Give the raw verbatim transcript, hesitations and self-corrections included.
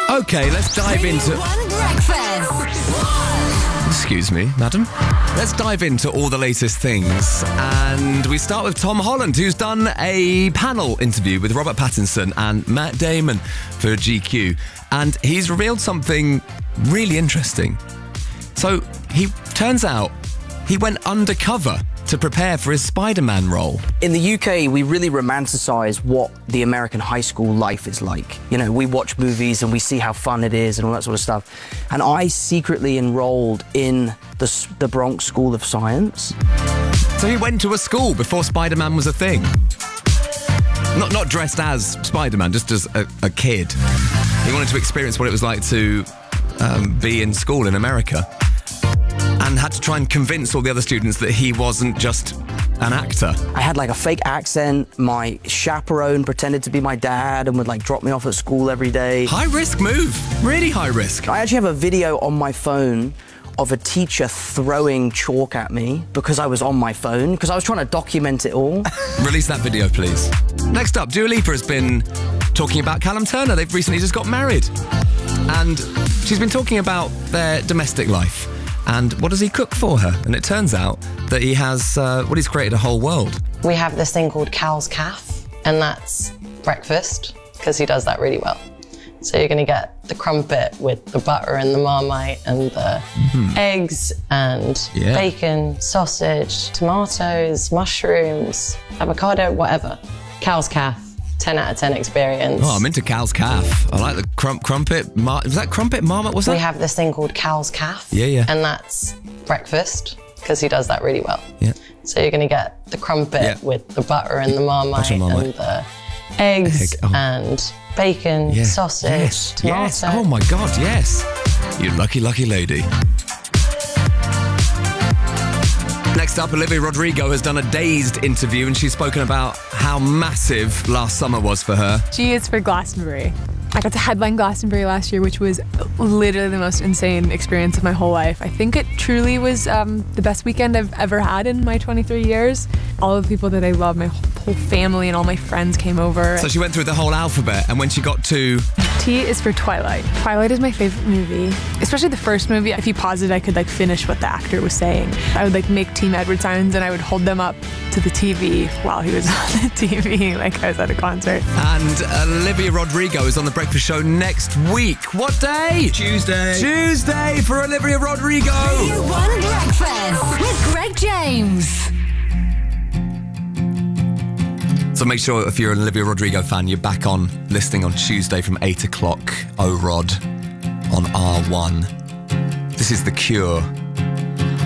Okay, let's dive into... One breakfast. Excuse me, madam. Let's dive into all the latest things. And we start with Tom Holland, who's done a panel interview with Robert Pattinson and Matt Damon for G Q. And he's revealed something really interesting. So, he turns out he went undercover to prepare for his Spider-Man role. In the U K, we really romanticize what the American high school life is like. You know, we watch movies and we see how fun it is and all that sort of stuff. And I secretly enrolled in the, the Bronx School of Science. So he went to a school before Spider-Man was a thing. Not not dressed as Spider-Man, just as a, a kid. He wanted to experience what it was like to um, be in school in America. And had to try and convince all the other students that he wasn't just an actor. I had like a fake accent. My chaperone pretended to be my dad and would like drop me off at school every day. High risk move, really high risk. I actually have a video on my phone of a teacher throwing chalk at me because I was on my phone, because I was trying to document it all. Release that video, please. Next up, Dua Lipa has been talking about Callum Turner. They've recently just got married. And she's been talking about their domestic life. And what does he cook for her? And it turns out that he has, uh, well, he's created a whole world. We have this thing called Cal's Calf, and that's breakfast, because he does that really well. So you're gonna get the crumpet with the butter and the Marmite and the mm-hmm. eggs and yeah. bacon, sausage, tomatoes, mushrooms, avocado, whatever. Cal's Calf. ten out of ten experience. Oh, I'm into Cal's Calf. I like the crump, crumpet. Mar- was that crumpet? Marmot? What's that? We have this thing called Cal's Calf. Yeah, yeah. And that's breakfast, because he does that really well. Yeah. So you're going to get the crumpet yeah. with the butter and the Marmite, Marmite. and the eggs Egg. oh. and bacon, yeah. sausage, yes. tomato. Yes. Oh my God, yes. You lucky, lucky lady. Next up, Olivia Rodrigo has done a Dazed interview and she's spoken about how massive last summer was for her. She is for Glastonbury. I got to headline Glastonbury last year, which was literally the most insane experience of my whole life. I think it truly was um, the best weekend I've ever had in my twenty-three years. All of the people that I love, my whole family and all my friends came over. So she went through the whole alphabet, and when she got to... T is for Twilight. Twilight is my favorite movie, especially the first movie. If you paused it, I could like finish what the actor was saying. I would like make Team Edward signs and I would hold them up to the T V while he was on the T V, like I was at a concert. And Olivia Rodrigo is on the Breakfast Show next week. What day? Tuesday. Tuesday for Olivia Rodrigo. One breakfast with Greg James. So make sure if you're an Olivia Rodrigo fan, you're back on listening on Tuesday from eight o'clock, O-Rod on R one. This is The Cure.